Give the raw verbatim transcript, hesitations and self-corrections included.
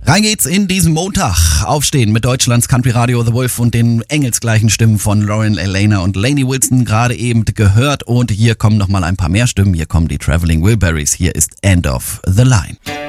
Rein geht's in diesen Montag. Aufstehen mit Deutschlands Country Radio The Wolf und den engelsgleichen Stimmen von Lauren Elena und Lainey Wilson gerade eben gehört. Und hier kommen noch mal ein paar mehr Stimmen. Hier kommen die Traveling Wilburys. Hier ist End of the Line.